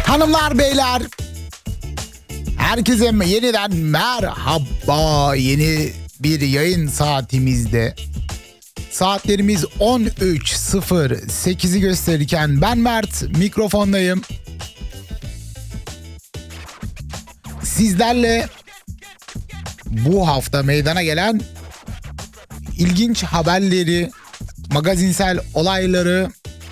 Hanımlar beyler, herkese yeniden merhaba. Yeni bir yayın saatimizde. Saatlerimiz 13.08'i gösterirken ben Mert, mikrofondayım. Sizlerle bu hafta meydana gelen ilginç haberleri, magazinsel olayları,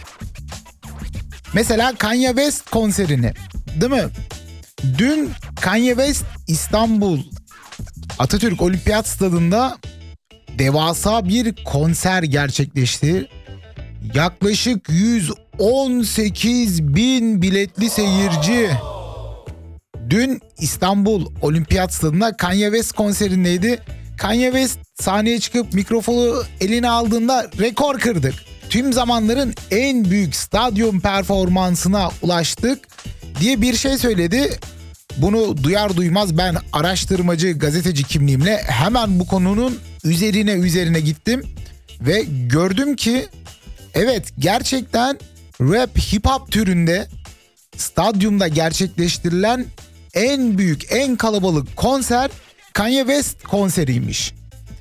mesela Kanye West konserini, değil mi? Dün Kanye West İstanbul Atatürk Olimpiyat Stadı'nda devasa bir konser gerçekleşti. Yaklaşık 118 bin biletli seyirci. Dün İstanbul Olimpiyat Stadı'nda Kanye West konserindeydi. Kanye West sahneye çıkıp mikrofonu eline aldığında rekor kırdık. Tüm zamanların en büyük stadyum performansına ulaştık diye bir şey söyledi. Bunu duyar duymaz ben araştırmacı, gazeteci kimliğimle hemen bu konunun üzerine gittim ve gördüm ki evet, gerçekten rap hip hop türünde stadyumda gerçekleştirilen en büyük, en kalabalık konser Kanye West konseriymiş.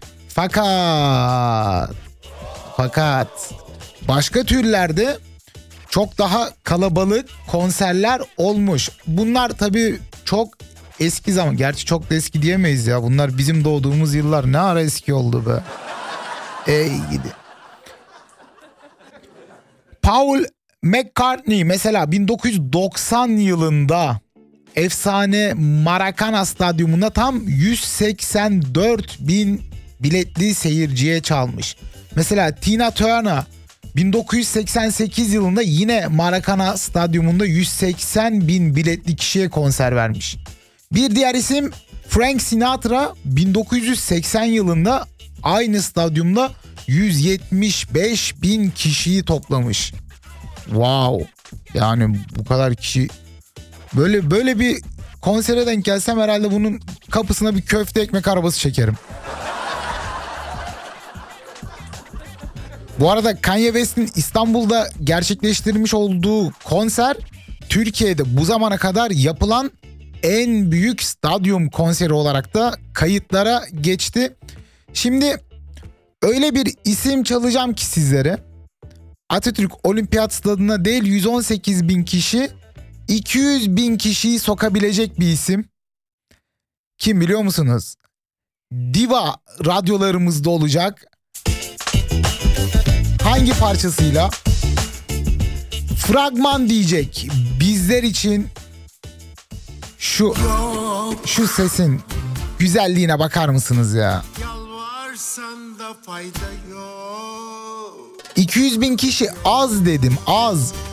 Fakat başka türlerde çok daha kalabalık konserler olmuş. Bunlar tabii çok eski zaman. Gerçi çok da eski diyemeyiz ya. Bunlar bizim doğduğumuz yıllar. Ne ara eski oldu be. Ey gidi. Paul McCartney mesela 1990 yılında efsane Maracana Stadyumunda tam 184 bin biletli seyirciye çalmış. Mesela Tina Turner 1988 yılında yine Maracana Stadyumunda 180 bin biletli kişiye konser vermiş. Bir diğer isim Frank Sinatra 1980 yılında aynı stadyumda 175 bin kişiyi toplamış. Wow, yani bu kadar kişi, böyle bir konsere denk gelsem herhalde bunun kapısına bir köfte ekmek arabası çekerim. Bu arada Kanye West'in İstanbul'da gerçekleştirmiş olduğu konser Türkiye'de bu zamana kadar yapılan en büyük stadyum konseri olarak da kayıtlara geçti. Şimdi öyle bir isim çalacağım ki sizlere. Atatürk Olimpiyat Stadı'na değil 118 bin kişi, 200 bin kişiyi sokabilecek bir isim. Kim biliyor musunuz? Diva radyolarımızda olacak. Hangi parçasıyla? Fragman diyecek. Bizler için şu sesin güzelliğine bakar mısınız ya? 200 bin kişi az dedim, az.